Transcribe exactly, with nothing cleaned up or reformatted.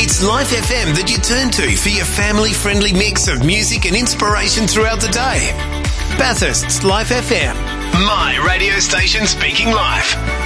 It's Life F M that you turn to for your family-friendly mix of music and inspiration throughout the day. Bathurst's Life F M. My radio station speaking life.